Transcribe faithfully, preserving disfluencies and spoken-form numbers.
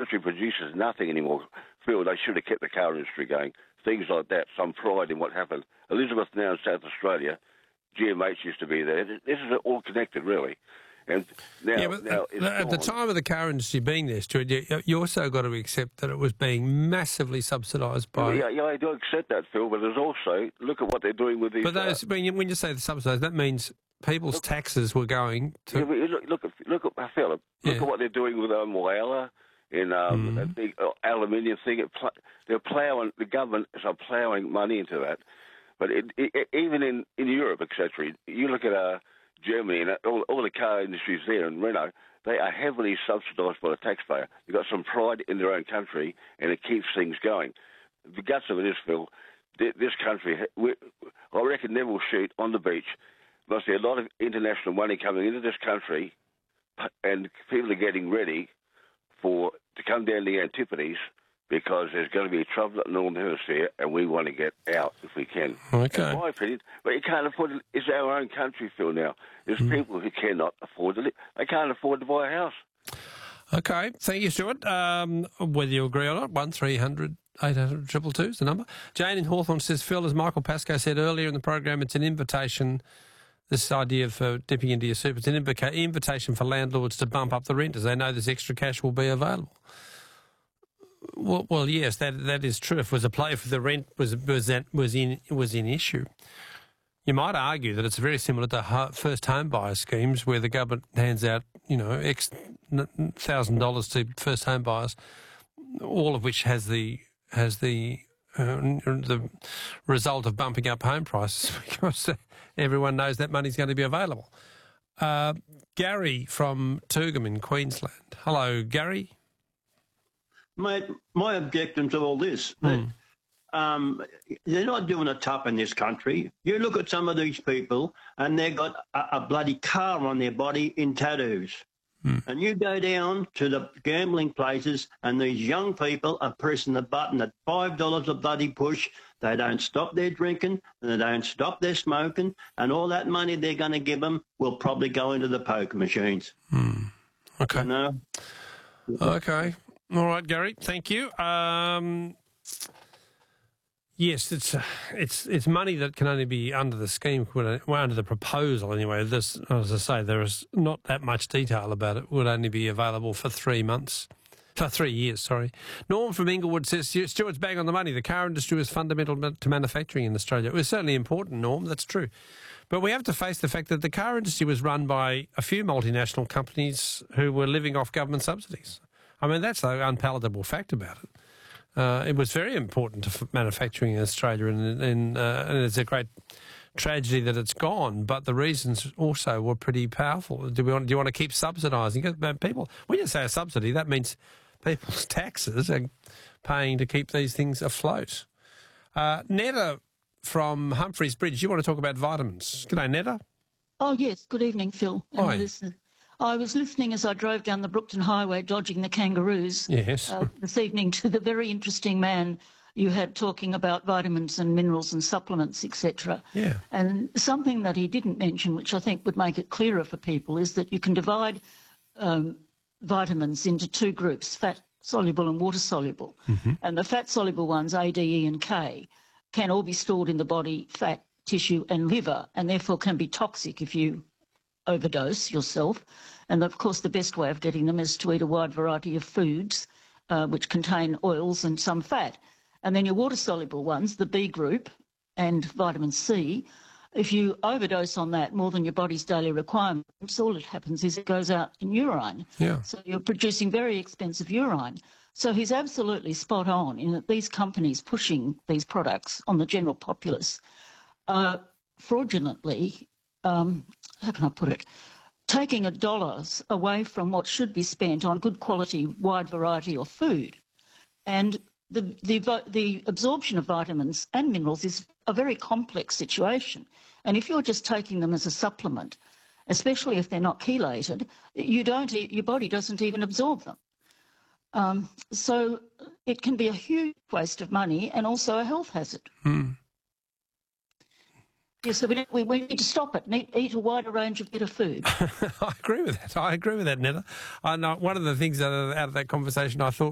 industry produces nothing anymore. Phil, they should have kept the car industry going. Things like that, some pride in what happened. Elizabeth now in South Australia, G M H used to be there. This is all connected, really. And now, yeah, but now at, at the time of the car industry being there, Stuart, you, you also got to accept that it was being massively subsidised by... Yeah, yeah, I do accept that, Phil, but there's also, look at what they're doing with these... But those, uh, when, you, when you say the subsidised, that means people's look, taxes were going to... Yeah, but look, look, at, look at, Philip, look yeah. at what they're doing with um, Whyalla, in um, mm. that big uh, aluminium thing. It pl- they're ploughing, the government is ploughing money into that. But it, it, even in, in Europe, et cetera, you look at uh, Germany and all, all the car industries there and Renault, they are heavily subsidised by the taxpayer. They've got some pride in their own country, and it keeps things going. The guts of it is, Phil, this country, we, I reckon never will shoot on the beach. Must be a lot of international money coming into this country, and people are getting ready for to come down the Antipodes, because there's going to be trouble at the Northern Hemisphere, and we want to get out if we can. Okay. In my opinion, but you can't afford it. It's our own country, Phil, now. There's mm. people who cannot afford to live. They can't afford to buy a house. Okay. Thank you, Stuart. Um, whether you agree or not, one three hundred eight hundred two two two is the number. Jane in Hawthorne says, Phil, as Michael Pascoe said earlier in the program, it's an invitation, this idea of uh, dipping into your soup, it's an invica- invitation for landlords to bump up the rent as they know this extra cash will be available. Well, well, yes, that that is true. If it was a play for the rent was was that was in was in issue, you might argue that it's very similar to ho- first home buyer schemes where the government hands out, you know, X thousand dollars to first home buyers, all of which has the has the uh, the result of bumping up home prices because everyone knows that money's going to be available. Uh, Gary from Toogoom in Queensland. Hello, Gary. Mate, my objection to all this, Mm. that, um, they're not doing it tough in this country. You look at some of these people and they've got a, a bloody car on their body in tattoos. Mm. And you go down to the gambling places and these young people are pressing the button at five dollars a bloody push. They don't stop their drinking and they don't stop their smoking, and all that money they're going to give them will probably go into the poker machines. Mm. Okay. You know? Okay. All right, Gary. Thank you. Um, yes, it's uh, it's it's money that can only be under the scheme, well, under the proposal anyway. This, as I say, there is not that much detail about it. Would only be available for three months, for three years. Sorry. Norm from Inglewood says Stuart's bang on the money. The car industry is fundamental to manufacturing in Australia. It was certainly important, Norm. That's true. But we have to face the fact that the car industry was run by a few multinational companies who were living off government subsidies. I mean, that's the unpalatable fact about it. Uh, it was very important to f- manufacturing in Australia, and, and, uh, and it's a great tragedy that it's gone. But the reasons also were pretty powerful. Do we want? Do you want to keep subsidising it? People, when you say a subsidy, that means people's taxes are paying to keep these things afloat. Uh, Netta from Humphreys Bridge, you want to talk about vitamins? G'day, Netta. Oh yes. Good evening, Phil. And Hi. listen. I was listening as I drove down the Brookton Highway dodging the kangaroos Yes. uh, this evening to the very interesting man you had talking about vitamins and minerals and supplements, et cetera. Yeah. And something that he didn't mention, which I think would make it clearer for people, is that you can divide um, vitamins into two groups, fat-soluble and water-soluble. Mm-hmm. And the fat-soluble ones, A, D, E and K, can all be stored in the body, fat, tissue and liver, and therefore can be toxic if you overdose yourself. And of course the best way of getting them is to eat a wide variety of foods uh, which contain oils and some fat. And then your water-soluble ones, the B group and vitamin C, if you overdose on that more than your body's daily requirements, all that happens is it goes out in urine. Yeah. So you're producing very expensive urine. So he's absolutely spot on in that these companies pushing these products on the general populace are fraudulently, um, how can I put it, taking a dollars away from what should be spent on good quality, wide variety of food. And the, the, the absorption of vitamins and minerals is a very complex situation. And if you're just taking them as a supplement, especially if they're not chelated, you don't, your body doesn't even absorb them. Um, so it can be a huge waste of money and also a health hazard. Mm. Yeah, so we, we, we need to stop it and eat, eat a wider range of better food. I agree with that. I agree with that, Netta. I know one of the things out of, out of that conversation I thought